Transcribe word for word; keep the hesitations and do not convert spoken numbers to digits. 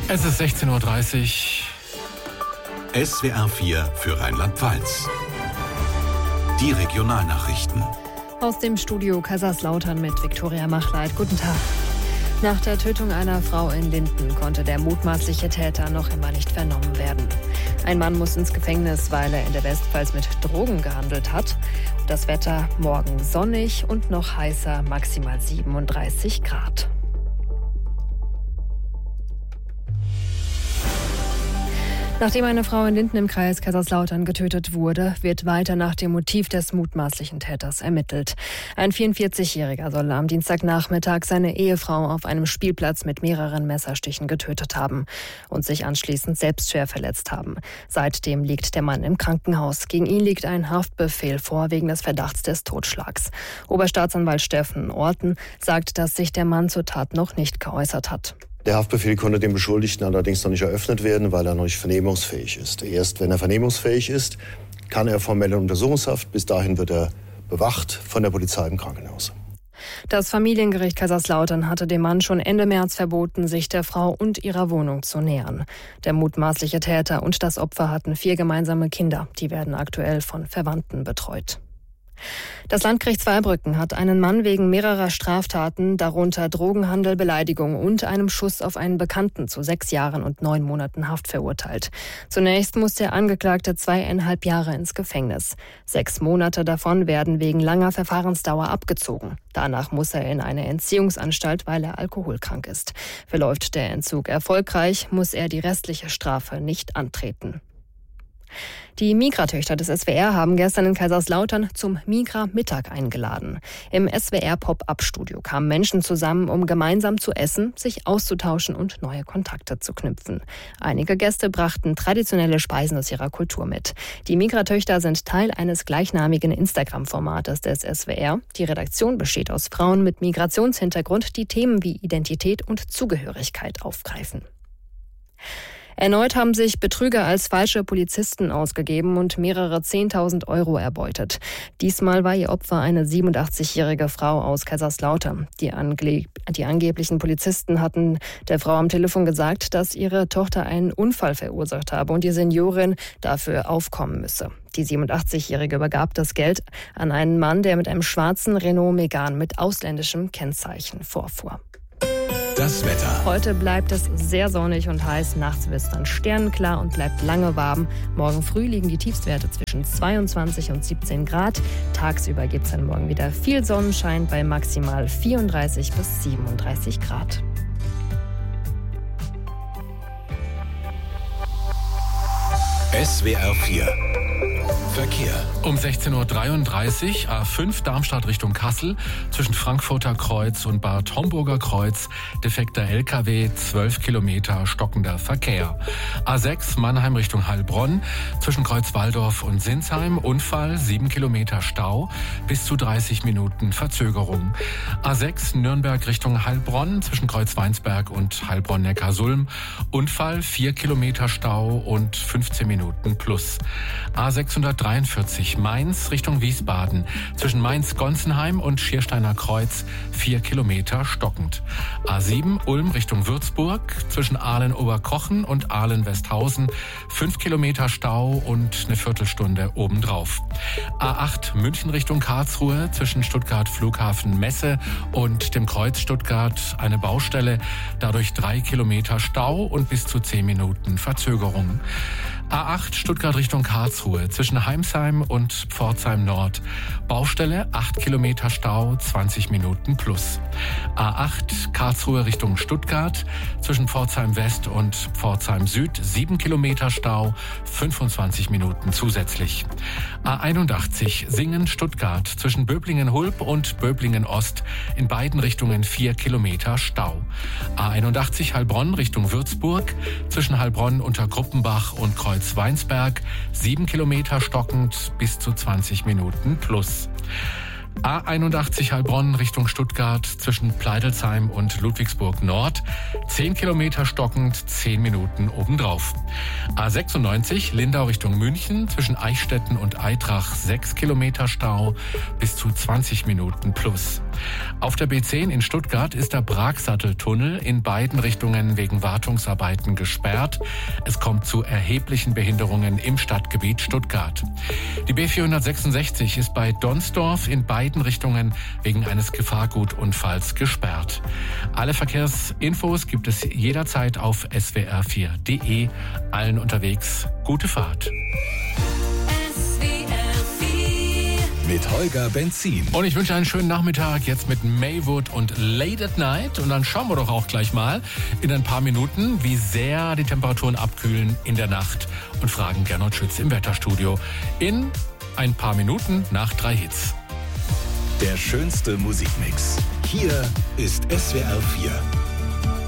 Es ist sechzehn Uhr dreißig. S W R vier für Rheinland-Pfalz. Die Regionalnachrichten. Aus dem Studio Kaiserslautern mit Viktoria Machleit. Guten Tag. Nach der Tötung einer Frau in Linden konnte der mutmaßliche Täter noch immer nicht vernommen werden. Ein Mann muss ins Gefängnis, weil er in der Westpfalz mit Drogen gehandelt hat. Das Wetter morgen sonnig und noch heißer, maximal siebenunddreißig Grad. Nachdem eine Frau in Linden im Kreis Kaiserslautern getötet wurde, wird weiter nach dem Motiv des mutmaßlichen Täters ermittelt. Ein vierundvierzigjähriger soll am Dienstagnachmittag seine Ehefrau auf einem Spielplatz mit mehreren Messerstichen getötet haben und sich anschließend selbst schwer verletzt haben. Seitdem liegt der Mann im Krankenhaus. Gegen ihn liegt ein Haftbefehl vor wegen des Verdachts des Totschlags. Oberstaatsanwalt Steffen Orten sagt, dass sich der Mann zur Tat noch nicht geäußert hat. Der Haftbefehl konnte dem Beschuldigten allerdings noch nicht eröffnet werden, weil er noch nicht vernehmungsfähig ist. Erst wenn er vernehmungsfähig ist, kann er formell in Untersuchungshaft. Bis dahin wird er bewacht von der Polizei im Krankenhaus. Das Familiengericht Kaiserslautern hatte dem Mann schon Ende März verboten, sich der Frau und ihrer Wohnung zu nähern. Der mutmaßliche Täter und das Opfer hatten vier gemeinsame Kinder. Die werden aktuell von Verwandten betreut. Das Landgericht Zweibrücken hat einen Mann wegen mehrerer Straftaten, darunter Drogenhandel, Beleidigung und einem Schuss auf einen Bekannten, zu sechs Jahren und neun Monaten Haft verurteilt. Zunächst muss der Angeklagte zweieinhalb Jahre ins Gefängnis. Sechs Monate davon werden wegen langer Verfahrensdauer abgezogen. Danach muss er in eine Entziehungsanstalt, weil er alkoholkrank ist. Verläuft der Entzug erfolgreich, muss er die restliche Strafe nicht antreten. Die Migra-Töchter des S W R haben gestern in Kaiserslautern zum Migra-Mittag eingeladen. Im S W R-Pop-Up-Studio kamen Menschen zusammen, um gemeinsam zu essen, sich auszutauschen und neue Kontakte zu knüpfen. Einige Gäste brachten traditionelle Speisen aus ihrer Kultur mit. Die Migra-Töchter sind Teil eines gleichnamigen Instagram-Formates des S W R. Die Redaktion besteht aus Frauen mit Migrationshintergrund, die Themen wie Identität und Zugehörigkeit aufgreifen. Erneut haben sich Betrüger als falsche Polizisten ausgegeben und mehrere zehntausend Euro erbeutet. Diesmal war ihr Opfer eine siebenundachtzigjährige Frau aus Kaiserslautern. Die, ange- die angeblichen Polizisten hatten der Frau am Telefon gesagt, dass ihre Tochter einen Unfall verursacht habe und die Seniorin dafür aufkommen müsse. Die siebenundachtzigjährige übergab das Geld an einen Mann, der mit einem schwarzen Renault Megane mit ausländischem Kennzeichen vorfuhr. Das Wetter. Heute bleibt es sehr sonnig und heiß. Nachts wird es dann sternenklar und bleibt lange warm. Morgen früh liegen die Tiefstwerte zwischen zweiundzwanzig und siebzehn Grad. Tagsüber gibt es dann morgen wieder viel Sonnenschein bei maximal vierunddreißig bis siebenunddreißig Grad. S W R vier. Verkehr. Um sechzehn Uhr dreiunddreißig, A fünf Darmstadt Richtung Kassel, zwischen Frankfurter Kreuz und Bad Homburger Kreuz, defekter L K W, zwölf Kilometer stockender Verkehr. A sechs Mannheim Richtung Heilbronn, zwischen Kreuz Walldorf und Sinsheim, Unfall, sieben Kilometer Stau, bis zu dreißig Minuten Verzögerung. A sechs Nürnberg Richtung Heilbronn, zwischen Kreuz Weinsberg und Heilbronn-Neckarsulm, Unfall, vier Kilometer Stau und fünfzehn Minuten plus. A sechshundertdreiundvierzig Mainz Richtung Wiesbaden, zwischen Mainz-Gonsenheim und Schiersteiner Kreuz, vier Kilometer stockend. A sieben Ulm Richtung Würzburg, zwischen Aalen-Oberkochen und Aalen-Westhausen, fünf Kilometer Stau und eine Viertelstunde obendrauf. A acht München Richtung Karlsruhe, zwischen Stuttgart Flughafen Messe und dem Kreuz Stuttgart eine Baustelle, dadurch drei Kilometer Stau und bis zu zehn Minuten Verzögerung. A acht Stuttgart Richtung Karlsruhe, zwischen Heimsheim und Pforzheim Nord. Baustelle, acht Kilometer Stau, zwanzig Minuten plus. A acht Karlsruhe Richtung Stuttgart, zwischen Pforzheim West und Pforzheim Süd, sieben Kilometer Stau, fünfundzwanzig Minuten zusätzlich. A einundachtzig Singen Stuttgart, zwischen Böblingen-Hulb und Böblingen-Ost, in beiden Richtungen vier Kilometer Stau. A einundachtzig Heilbronn Richtung Würzburg, zwischen Heilbronn unter Gruppenbach und Kreuz Weinsberg, sieben Kilometer stockend, bis zu zwanzig Minuten plus. A einundachtzig Heilbronn Richtung Stuttgart, zwischen Pleidelsheim und Ludwigsburg Nord, zehn Kilometer stockend, zehn Minuten obendrauf. A sechsundneunzig Lindau Richtung München, zwischen Eichstätten und Eitrach, sechs Kilometer Stau, bis zu zwanzig Minuten plus. Auf der B zehn in Stuttgart ist der Braksatteltunnel in beiden Richtungen wegen Wartungsarbeiten gesperrt. Es kommt zu erheblichen Behinderungen im Stadtgebiet Stuttgart. Die B vierhundertsechsundsechzig ist bei Donsdorf in beiden Richtungen wegen eines Gefahrgutunfalls gesperrt. Alle Verkehrsinfos gibt es jederzeit auf S W R vier punkt de. Allen unterwegs gute Fahrt. Mit Holger Benzin. Und ich wünsche einen schönen Nachmittag jetzt mit Maywood und Late at Night. Und dann schauen wir doch auch gleich mal in ein paar Minuten, wie sehr die Temperaturen abkühlen in der Nacht. Und fragen Gernot Schütz im Wetterstudio in ein paar Minuten nach drei Hits. Der schönste Musikmix. Hier ist S W R vier.